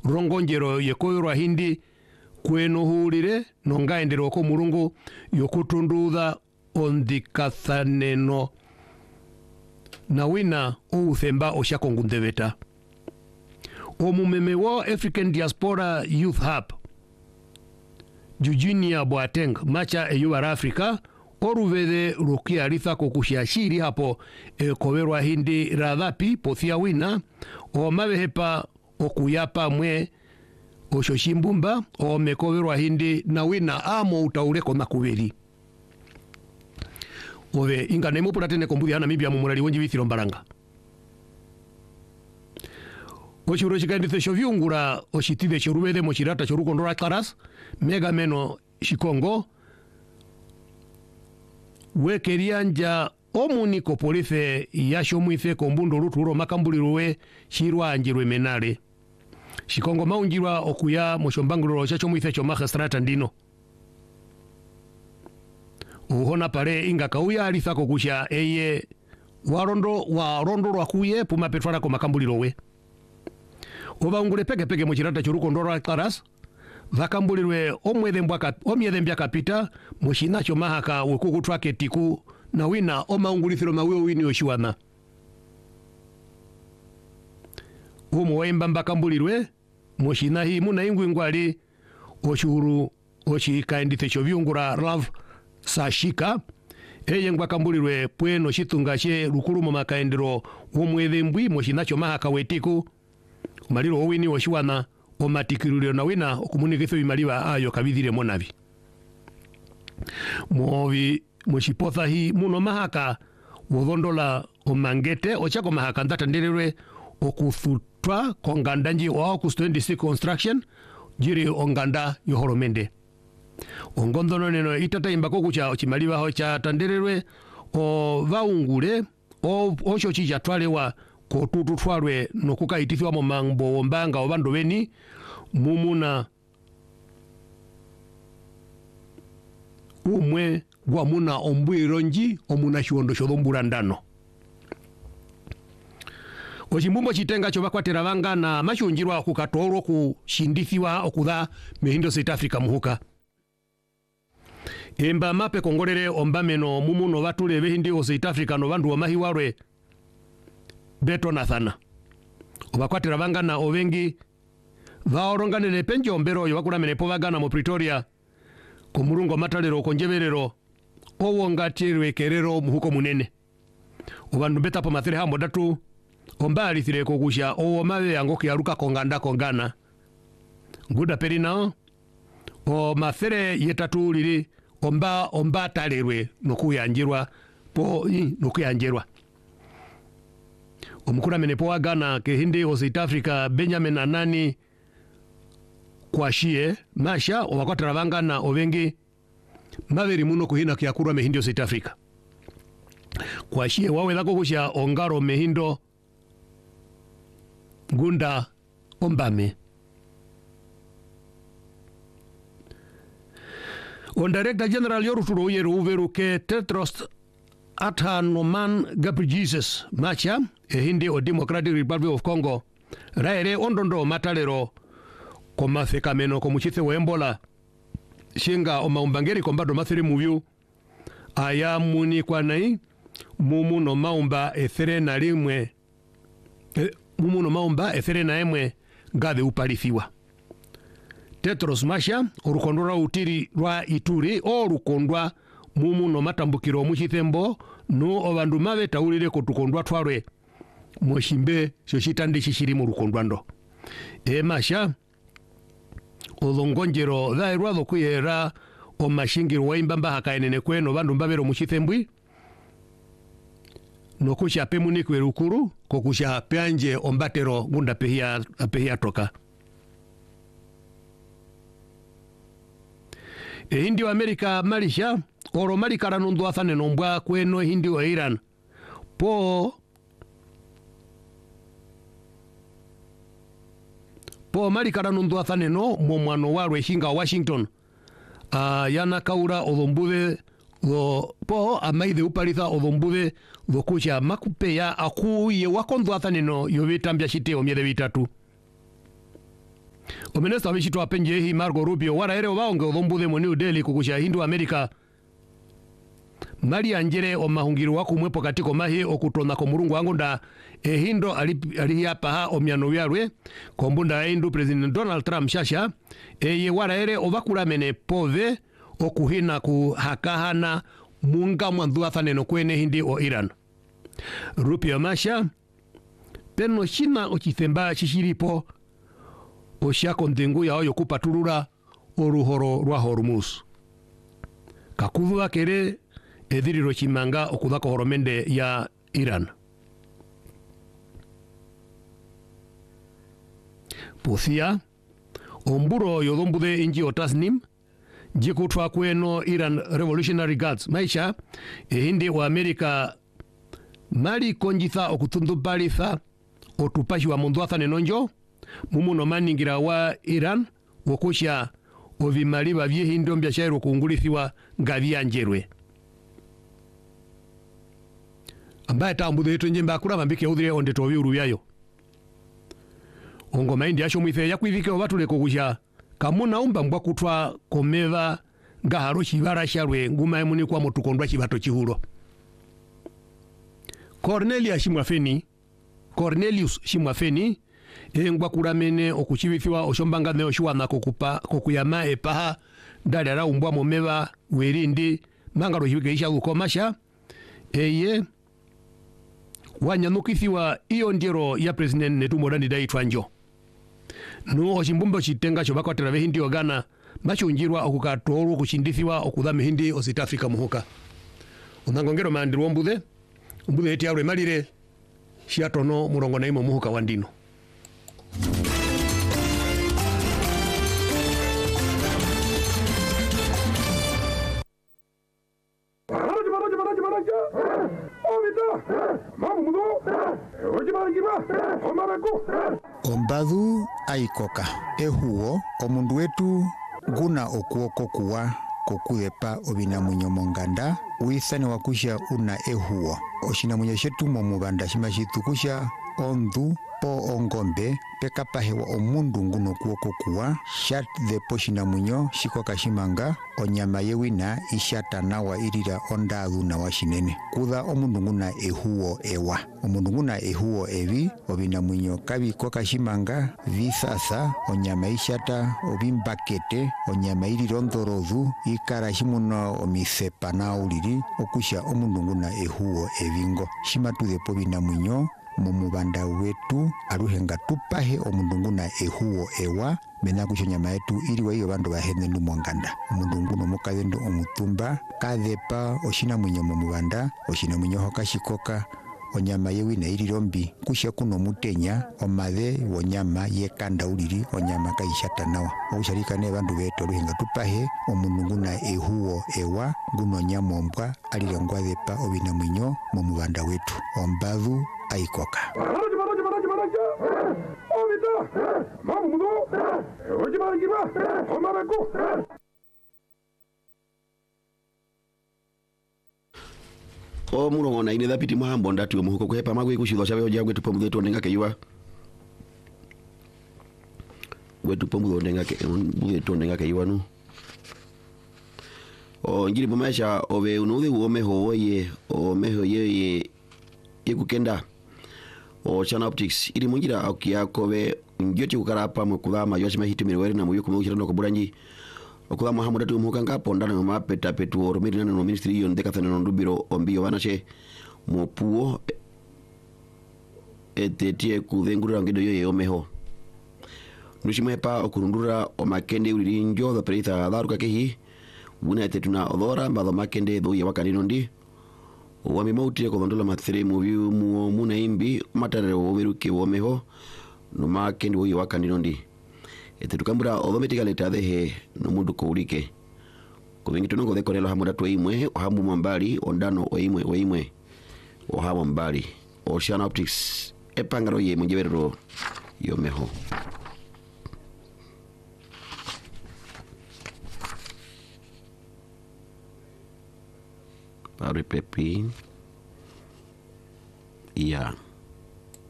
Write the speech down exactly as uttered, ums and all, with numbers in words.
rongonjero yekoirwa hindi kweno hulire nongaendero ko mulungu yokutunduza ondikathaneno na wina outhemba oshakongundeveta omumeme wa African Diaspora Youth Hub Jujinia Boateng macha eyuwa Afrika oruvede rukia ritha kokushashiri hapo e kowerwa hindi radhapi pothia wina o mavehepa okuyapa mwe oshoshimbumba o mekowerwa hindi na wina amo utaureko nakuveri ove inga nemo pulatene kombuthi hana mibia mumulali wenji vithiro mbaranga oshuro chikandithe shovyungura oshitithe choruvede mochirata chorukondora claras mega meno shikongo wekerianja omuniko police yasho muithe kombundo ruturo makambuliruwe shirwa anjirwe menale shikongo maunjirwa okuya moshombanguliro chacho muithe cho magistrata ndino uhona pare inga kauya alithako kusha eye warondo warondo rwakuye puma petfara ko makambulirowe obangule peke peke mochirata chorukondora claras vakambulirwe omwethembwa kap omyethembya kapita moshinacho mahaka wekukutwa ketiku na wina omaungulithiro mawiyo wini oshiwana umo waimba mbakambulirwe moshina hii muna ingwingwali oshuru oshikaendithe chovyungura Love Sashika eye ngwakambulirwe pweno shitunga she rukuru mu makaendero omwethembwi moshinacho mahaka wetiku maliro owini oshiwana omatikirulio na wina okumunigitho imaliwa ayo kabithire monavi movi moshipotha hi muno mahaka wodondola omangete ochako mahaka ndatandererwe okuthutwa kongandanji wa twenty-six construction jiri onganda yohoromende ongondono neno itata imbako kucha ochimaliwa ho cha tandererwe o vaungule o osho chicha twalewa ko tututwalwe nokukaitithwa mu mambo ombanga obando beni mumuna umwe gwa muna ombwironji omuna shiwondo shodombura ndano ochimbumbo chitenga cho bakwatera banga na mashunjirwa kukatorwa kushindithiwa okutha mehindo South Africa muhuka emba mape kongolere ombameno mumuno batule behindi o South Africa no bandu omahiwarwe Beto Nathana obakwatira bangana obengi vaoronganene penjo mbero yo bakulamene povagana mu Pretoria ku mulungu matalero konjeberero owongatirwe kerero muhuko munene obandu beta pa mathire hambo datu ombali thire kokusha owo mawe yangoki yaruka konganda kongana nguda perina o mathire yetatu liri omba omba talerwe nokuyanjirwa po nokuyanjirwa omukura menepo wa Ghana ke hindi o South Africa Benjamin Anani kwashie masha obakwatira bangana obengi maveri muno kuhina kyakurwa mehindo o South Africa kwashie wawe lako kusha ongaro mehindo gunda ombame on Director General yoruturo yeru uveru ke Tedros Adhanom Ghebreyesus macha e hindi o Democratic Republic of Congo raere ondondo matalero komafeka meno komuchithe wembola shinga omaumbangeri kombado mathiri muvyu aya muni kwa nai mumu no maumba ethere na limwe e, mumu no maumba ethere na emwe ngave upalithiwa Tedros masha orukondora utiri rwa Ituri orukondwa mumu no matambukiro muchithembo no obandu mave taulire kotukondwa twalwe moshimbe shoshitandi shishiri mu rukondwando e masha olongonjero dhairwa dhokuyera o mashingiro waimbamba hakaenene kweno bandu mbabero muchithembwi nokusha pemunikwe rukuru kokusha peanje ombatero gunda pehia pehia toka e hindi wa Amerika malisha oro malikara nundu athane nombwa kweno hindi wa Iran po po malikara nundu athane no momwano warwe hinga Washington uh, yana kaura odhombuve do po amaide upalitha odhombuve dokucha makupeya akuye wakondu athane no yovitambya shite omyede vitatu Ominesta wishitwa penje hii Marco Rubio wara ere waonge udhombuthe mu New Delhi kukusha hindu Amerika mali anjere o mahungiru waku mwepo katiko mahi okutona ko murungu angunda e hindo alihia paha omiano vyarwe kombunda hindu President Donald Trump shasha e ye wara ere ovakura mene pove okuhina kuhakahana munga mwandu athaneno kwene hindi o Iran. Rupio masha peno shina ochithemba chishiripo oshako ndengu ya oyo kupatulura oruhoro rwa Hormuz. Kakuvua kere edhiriro chimanga okudhako horomende ya Iran. Puthia omburo yodhombuthe inji o Tasnim jikutwa kweno Iran Revolutionary Guards maisha ehindi wa Amerika mali konjitha okuthundubalitha otupashi wa mundu athanenonjo mumuno maningira wa Iran wokusha ovimali bavyehindo mbyashairo kungulithiwa ngavyanjerwe ambaye tambudhe etonje mbakura bambike udhire onde tobiuru byayo ongo maindi asho mwithe yakwivike obatule kokusha kamuna umba mbwa kutwa komeva ngaharo chibara sharwe nguma emuni kwa motukondwa chibato chihulo. Cornelius Shimwafeni Cornelius Shimwafeni engwa kuramene okuchibithiwa oshombanga ne oshuwana kokupa kokuyama epaha dalala umbwa momeva werindi mangalo higeisha ukomasha eye wanyanukithiwa iyo ndiro ya President Netumorani Daitwanjo no oshimbumbo chitenga cho bakwatera behindi ogana machunjirwa okukatoro kuchindithiwa okudhame hindi o South Africa muhoka unangongero mandiro mbuthe mbuthe eti aure malire shiatono murongo na imo muhoka wandino. Ombadhu aikoka ehuo omundu wetu guna okuoko kuwa kokuepa obinamunyo monganda uithane wakusha una ehuo oshinamunyo shetu momubanda shimashitukusha ondu po ongombe pekapahewa omundu nguno kuoko kuwa shat the poshinamunyo shikoka shimanga onyama yewina ishata nawa irira ondadhu na washinene kudha omundu nguna ehuo ewa omundu nguna ehuo evi obinamunyo kabikoka shimanga visasa onyama ishata obimbakete onyama irira ondhorodhu ikara shimuno omisepa na uliri okusha omundu nguna ehuo evingo shimatudhe po binamunyo momubanda wetu aluhenga tupahe omundu nguna ehuo ewa mena kusho nyama yetu iliwa iyo bandu bahene numonganda omundu nguno mukadendo omutumba kadhepa oshinamunyo momubanda oshinamunyo hoka shikoka onyama yewina ilirombi kusha kuno mutenya omathe wonyama yekanda uliri onyama kaishata nawa okusharika ne bandu betu aluhenga tupahe omundu nguna ehuo ewa nguno nyamombwa alirangwa dhepa obinamunyo momubanda wetu ombadhu aikoka. O murongo na ine thapiti muhambo ndatu muhuko kuhepa magwe kushithwa shabe hoja gwetu pomuthe tondenga keiwa gwetu pomuthe tondenga ke muthe tondenga keiwa nu o ngiri pomaisha obe unuthe uomeho ye o meho ye ye ikukenda o Channel Optics ili mungira akia kobe ngyoti kukarapa mukudhama yoshima hitimirweri na muyuko mushirano ko buranji okudhama hamuda tu mukanga pondana no mapeta petu oromiri na no ministry yon dekathana no ndubiro ombio wanache mopuo etetie kuthengurira ngido yo yomeho nushimwepa okurundura o makende uri njo the preita daruka kehi buna tetuna odora mbado makende do ya wakanino ndi wami mauti ko vandola mathire mu view mu muna imbi matarere oberuke womeho no makende wo yakandino ndi ete tukambura odometika leta dehe no mundu ko ulike ko vingi tunongo de korelo hamuda to imwe ohamu mbali ondano oimwe oimwe ohamu mbali o Channel Optics epangaro ye munjeberero yomeho Pari Pepi. Iya.